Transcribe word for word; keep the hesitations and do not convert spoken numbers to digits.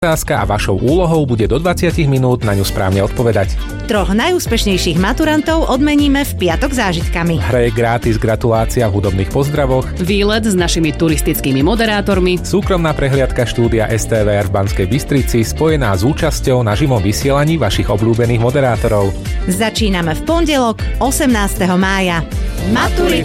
otázka a vašou úlohou bude do dvadsať minút na ňu správne odpovedať. Troch najúspešnejších maturantov odmeníme v piatok zážitkami. Hre gratis gratulácia v hudobných pozdravoch, výlet s našimi turistickými moderátormi, súkromná prehliadka štúdia es té vé er v Banskej Bystrici spojená s účasťou na živom vysielaní vašich obľúbených moderátorov. Začíname v pondelok osemnásteho mája. Maturit